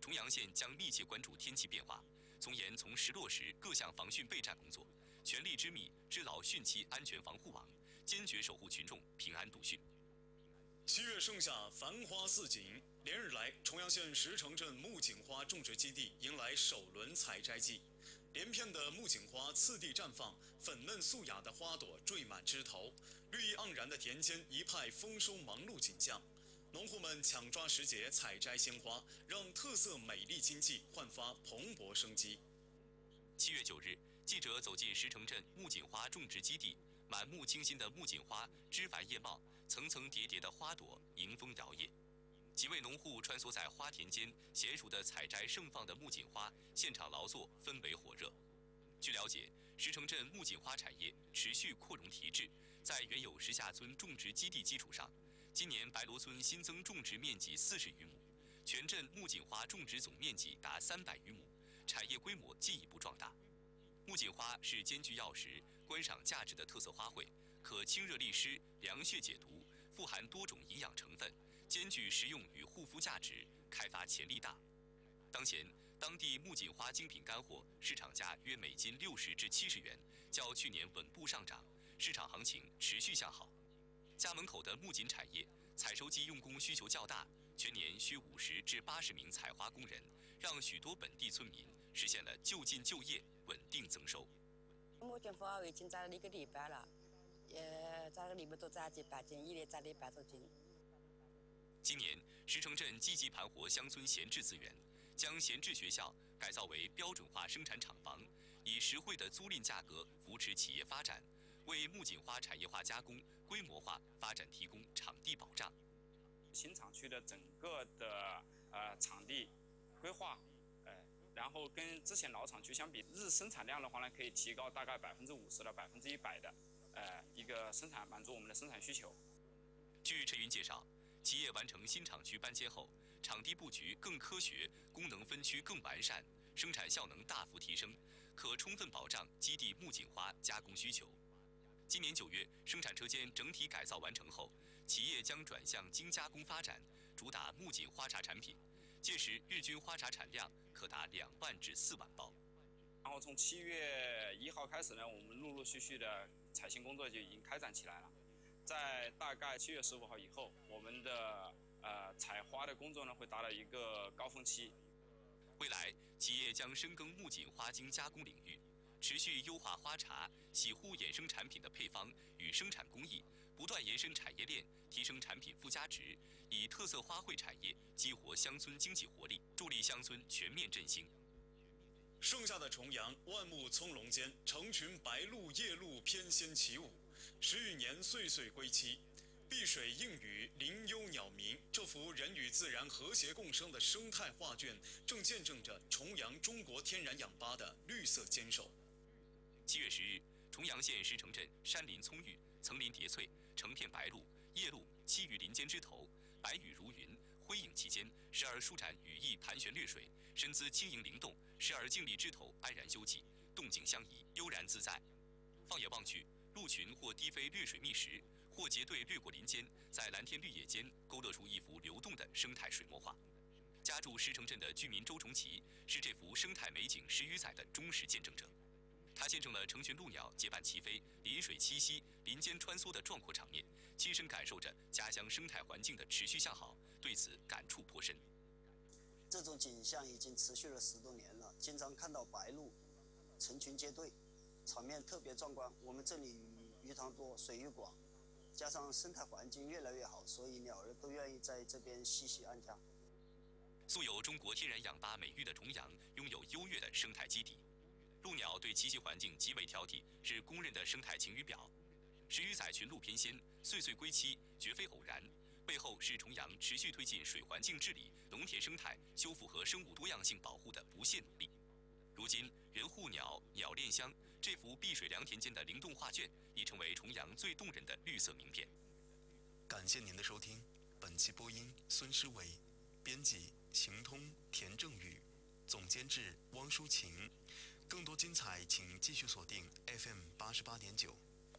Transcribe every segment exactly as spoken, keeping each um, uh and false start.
重阳县将密切关注天气变化，从严从实落实各项防汛备战工作，全力织密织牢汛期安全防护网，坚决守护群众平安度汛。 七月盛夏，繁花似锦。连日来，重阳县石城镇木槿花种植基地迎来首轮采摘季，连片的木槿花次第绽放，粉嫩素雅的花朵缀满枝头，绿意盎然的田间一派丰收忙碌景象。农户们抢抓时节采摘鲜花，让特色美丽经济焕发蓬勃生机。 七月九日，记者走进石城镇木槿花种植基地，满目清新的木槿花枝繁叶茂，层层叠叠的花朵迎风摇曳。几位农户穿梭在花田间，娴熟地采摘盛放的木槿花，现场劳作氛围火热。据了解，石城镇木槿花产业持续扩容提质，在原有石下村种植基地基础上，今年白罗村新增种植面积四十余亩，全镇木槿花种植总面积达三百余亩，产业规模进一步壮大。木槿花是兼具药食、观赏价值的特色花卉，可清热利湿、凉血解毒，富含多种营养成分，兼具食用与护肤价值，开发潜力大。当前，当地木槿花精品干货市场价约每斤六十至七十元，较去年稳步上涨，市场行情持续向好。家门口的木槿产业采收机用工需求较大，全年需五十至八十名采花工人，让许多本地村民实现了就近就业、稳定增收。 木槿花我已经摘了一个礼拜了，也摘了礼拜多摘几百斤，一连摘了一百多斤。 今年，石城镇积极盘活乡村闲置资源，将闲置学校改造为标准化生产厂房，以实惠的租赁价格扶持企业发展，为木槿花产业化加工、规模化发展提供场地保障。 新厂区的整个的呃场地规划，呃，然后跟之前老厂区相比，日生产量的话呢，可以提高大概百分之五十到百分之一百的呃一个生产，满足我们的生产需求。 据陈云介绍，企业完成新厂区搬迁后，场地布局更科学，功能分区更完善，生产效能大幅提升，可充分保障基地木槿花加工需求。今年九月，生产车间整体改造完成后，企业将转向精加工发展，主打木槿花茶产品。届时，日均花茶产量可达两万至四万包。 然后从七月一号开始呢，我们陆陆续续的采新工作就已经开展起来了。在大概七月十五号以后，我们的呃采花的工作呢会达到一个高峰期。 未来，企业将深耕木槿花精加工领域，持续优化花茶、洗护衍生产品的配方与生产工艺，不断延伸产业链，提升产品附加值，以特色花卉产业激活乡村经济活力，助力乡村全面振兴。 盛夏的重阳，万木葱茏间，成群白鹭、夜鹭翩跹起舞。十余年岁岁归期，碧水映雨，林幽鸟鸣，这幅人与自然和谐共生的生态画卷，正见证着重阳中国天然氧吧的绿色坚守。 七月十日，重阳县石城镇山林葱郁，层林叠翠，成片白鹭、夜鹭栖于林间枝头，白羽如云，辉映其间，时而舒展羽翼盘旋掠水，身姿轻盈灵动；时而静立枝头安然休憩，动静相宜，悠然自在。放眼望去，鹭群或低飞掠水觅食，或结队掠过林间，在蓝天绿野间勾勒出一幅流动的生态水墨画。家住石城镇的居民周崇奇是这幅生态美景十余载的忠实见证者。他见证了成群鹭鸟结伴齐飞、临水栖息、林间穿梭的壮阔场面，亲身感受着家乡生态环境的持续向好，对此感触颇深。 这种景象已经持续了十多年了，经常看到白鹭成群结队，场面特别壮观。我们这里鱼塘多，水域广，加上生态环境越来越好，所以鸟儿都愿意在这边栖息安家。 素有中国天然氧吧美誉的重阳，拥有优越的生态基底。鹭鸟对栖息环境极为挑剔，是公认的生态晴雨表。十余载群鹭翩跹，岁岁归期，绝非偶然。背后是重阳持续推进水环境治理、农田生态修复和生物多样性保护的不懈努力。如今，人护鸟，鸟恋乡，这幅碧水良田间的灵动画卷，已成为重阳最动人的绿色名片。 感谢您的收听，本期播音孙诗维，编辑行通田正宇，总监制汪淑琴。更多精彩，请继续锁定 F M 八十八点九。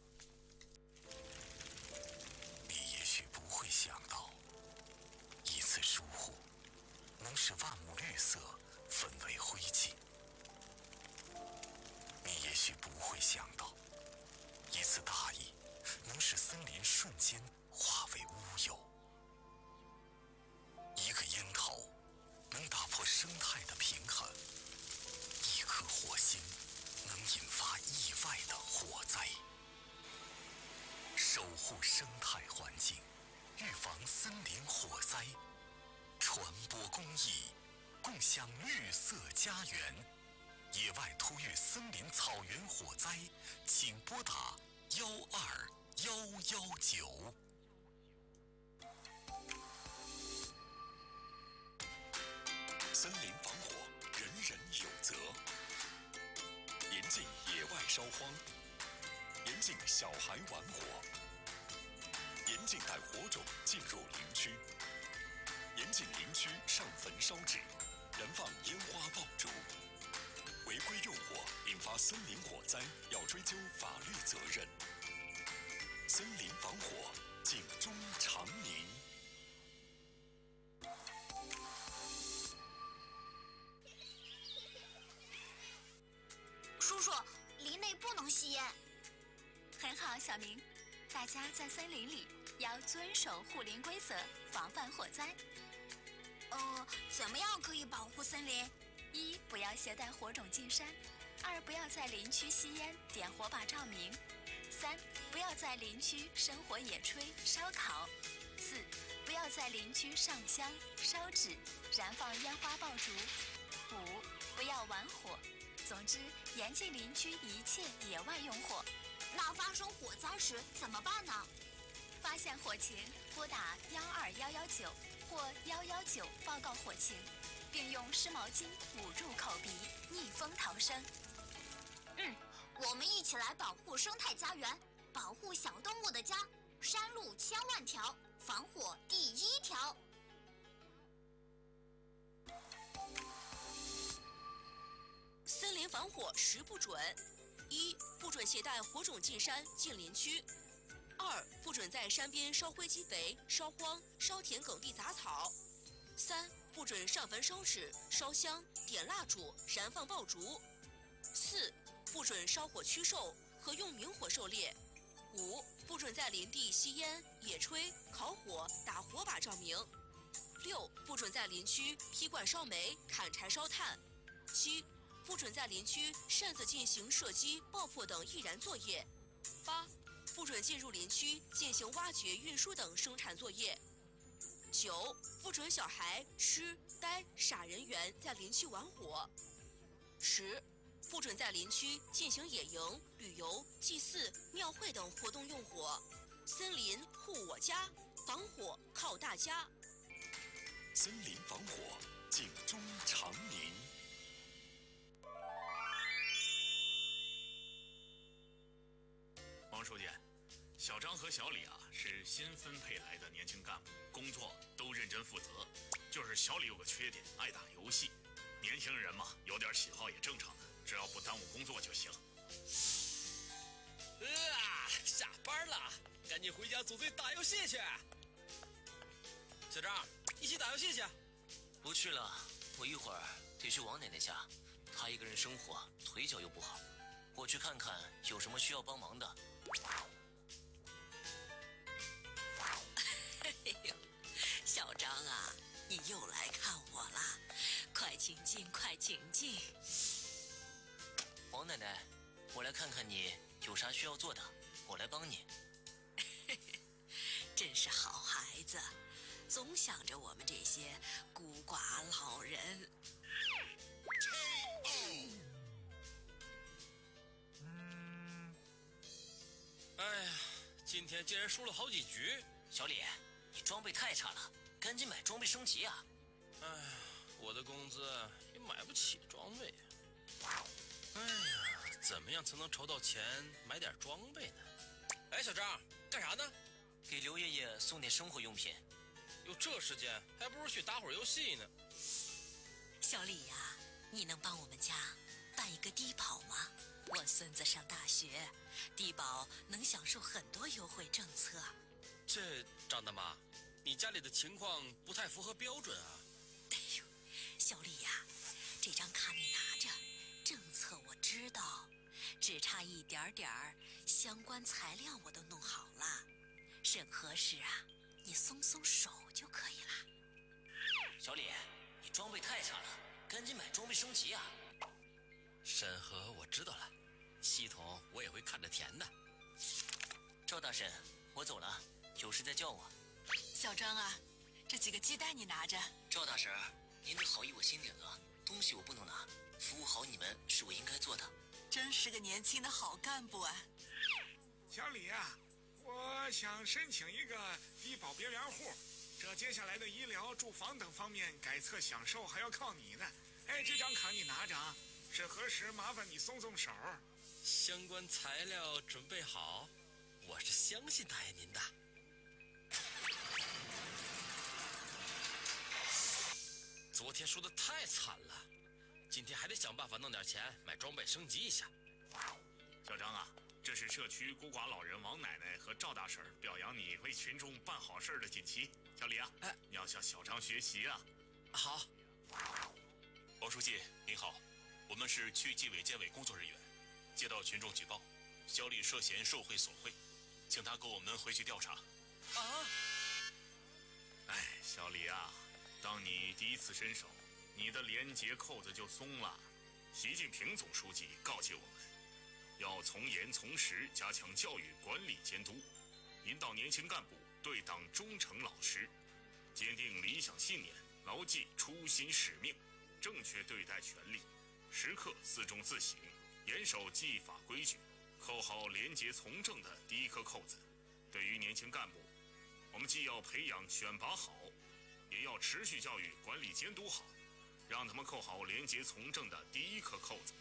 你也许不会想到，一次疏忽能使万物绿绿色焚为灰烬。你也许不会想到，一次大意能使森林瞬间化为乌有。一个烟头能打破生态的平衡，一颗火星能引发意外的火灾。守护生态环境，预防森林火灾，传播公益，共享绿色家园。野外突遇森林草原火灾，请拨打幺二幺幺九。森林防火，人人有责。严禁野外烧荒，严禁小孩玩火，严禁带火种进入林区，严禁林区上焚烧纸，燃放烟花爆竹。违规用火引发森林火灾，要追究法律责任。森林防火，警钟长鸣。 叔叔，林内不能吸烟。 很好，小明，大家在森林里要遵守护林规则，防范火灾。 呃，怎么样可以保护森林？ 一、不要携带火种进山；二、不要在林区吸烟、点火把照明；三、不要在林区生火野炊、烧烤；四、不要在林区上香、烧纸、燃放烟花爆竹；五、不要玩火。总之，严禁林区一切野外用火。 那发生火灾时怎么办呢？ 发现火情，拨打幺二幺幺九或幺幺九报告火情，并用湿毛巾捂住口鼻，逆风逃生。 嗯，我们一起来保护生态家园，保护小动物的家。山路千万条，防火第一条。 森林防火十不准：一、不准携带火种进山进林区；二、不准在山边烧灰积肥、烧荒、烧田埂地杂草；三、不准上坟烧纸、烧香、点蜡烛、燃放爆竹；四、不准烧火驱兽和用明火狩猎；五、不准在林地吸烟、野炊、烤火、打火把照明；六、不准在林区劈罐烧煤、砍柴烧炭；七、不准在林区擅自进行射击、爆破等易燃作业；八、不准进入林区进行挖掘、运输等生产作业；九、不准小孩、痴、呆、傻人员在林区玩火；十、不准在林区进行野营、旅游、祭祀、庙会等活动用火。森林护我家，防火靠大家。 森林防火，警钟长鸣。 王书记，小张和小李啊是新分配来的年轻干部，工作都认真负责。就是小李有个缺点，爱打游戏。年轻人嘛，有点喜好也正常的，只要不耽误工作就行。 啊，下班了，赶紧回家组队打游戏去。小张，一起打游戏去。 不去了，我一会儿得去王奶奶家，她一个人生活，腿脚又不好，我去看看有什么需要帮忙的。 哎呦，小张啊，你又来看我了，快请进，快请进。 王奶奶，我来看看你有啥需要做的，我来帮你。 真是好孩子，总想着我们这些孤寡老人。 嗯，哎呀，今天竟然输了好几局。 小李，你装备太差了，赶紧买装备升级啊！ 哎呀，我的工资也买不起装备。哎呀，怎么样才能筹到钱买点装备呢？哎，小张，干啥呢？ 给刘爷爷送点生活用品。 有这时间，还不如去打会儿游戏呢。 小李呀、啊，你能帮我们家办一个低保吗？我孙子上大学，低保能享受很多优惠政策。 这张大妈，你家里的情况不太符合标准啊。 哎呦，小李呀、 只差一点点儿，相关材料我都弄好了。审核时啊，你松松手就可以了。 小李，你装备太差了，赶紧买装备升级啊！ 审核我知道了，系统我也会看着填的。 赵大婶，我走了，有事再叫我。 小张啊，这几个鸡蛋你拿着。 赵大婶，您的好意我心领了，东西我不能拿，服务好你们是我应该做的。 真是个年轻的好干部啊！ 小李啊，我想申请一个低保别园户，这接下来的医疗、住房等方面改册享受还要靠你呢。哎，这张卡你拿着啊，审核时麻烦你松松手。 相关材料准备好，我是相信大爷您的。昨天输得太惨了，今天还得想办法弄点钱买装备升级一下。 小张啊，这是社区孤寡老人王奶奶和赵大婶表扬你为群众办好事的锦旗。小李啊，哎，你要向小张学习啊。 好。 王书记您好，我们是区纪委监委工作人员，接到群众举报，小李涉嫌受贿索贿，请他跟我们回去调查。 啊！ 哎，小李啊，当你第一次伸手，你的廉洁扣子就松了。习近平总书记告诫我们，要从严从实加强教育管理监督，引导年轻干部对党忠诚老实，坚定理想信念，牢记初心使命，正确对待权利，时刻自重自省，严守纪法规矩，扣好廉洁从政的第一颗扣子。对于年轻干部，我们既要培养选拔好，也要持续教育管理监督好，让他们扣好廉洁从政的第一颗扣子。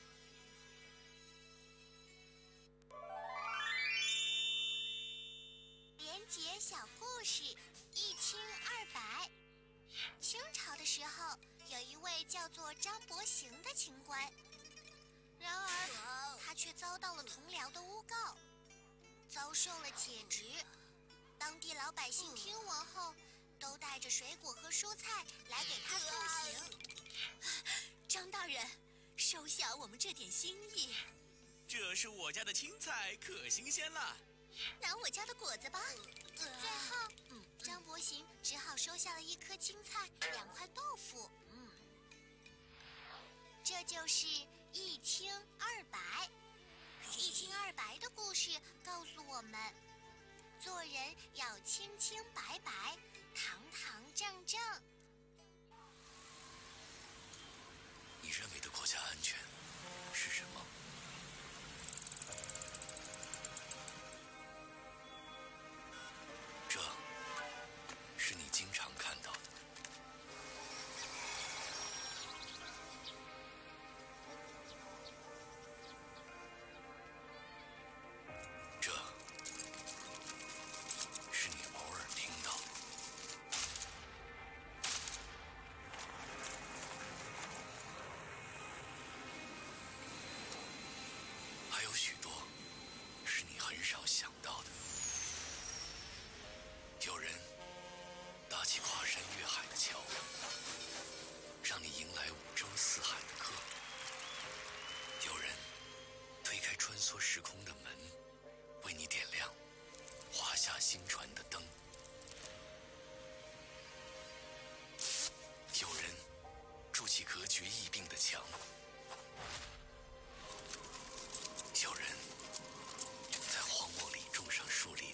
廉洁小故事，一清二白。清朝的时候，有一位叫做张伯行的清官，然而他却遭到了同僚的诬告，遭受了解职。当地老百姓听闻后，都带着水果和蔬菜来给他送行。 张大人，收下我们这点心意。 这是我家的青菜，可新鲜了。 拿我家的果子吧。最后，张伯行只好收下了一颗青菜、两块豆腐。嗯，这就是一清二白。一清二白的故事告诉我们，做人要清清白白，堂堂正正。 你认为的国家安全是什么？这是你经常看到的。这是你偶尔听到的。还有许多是你很少想到的。有人搭起跨山越海的桥，让你迎来五洲四海的客；有人推开穿梭时空的门，为你点亮华夏星船的灯；有人筑起隔绝疫病的墙；有人在荒漠里种上树林；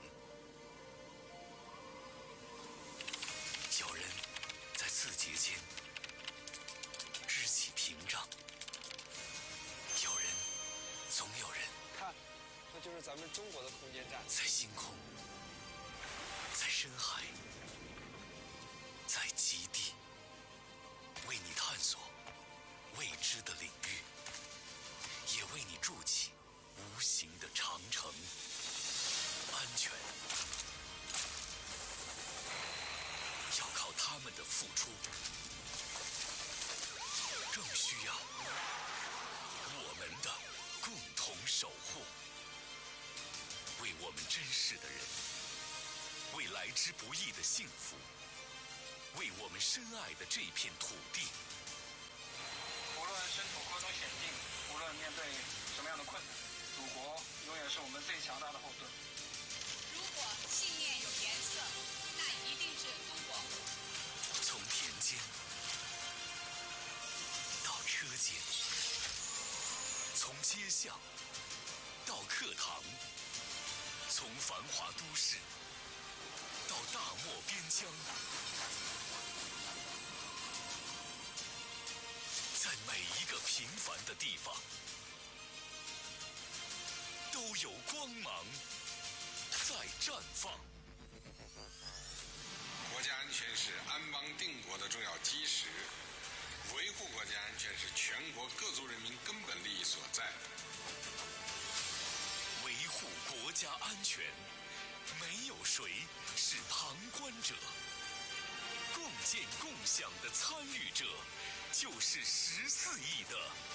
有人在字节间支起屏障；有人，总有人看，那就是咱们中国的空间站。 在星空，在深海，在极地，为你探索未知的领域，也为你筑起无形的长城。安全要靠他们的付出，更需要我们的共同守护。为我们珍视的人，为来之不易的幸福，为我们深爱的这片土地。 无论身处何种险境，无论面对什么样的困难，祖间，从街巷到课堂，从繁华都市到大漠边疆，在每一个平凡的地方，都有光芒在绽放。 国家安全是安邦定国的重要基石，维护国家安全是全国各族人民根本利益所在。 维护国家安全，没有谁是旁观者，共建共享的参与者，就是十四亿的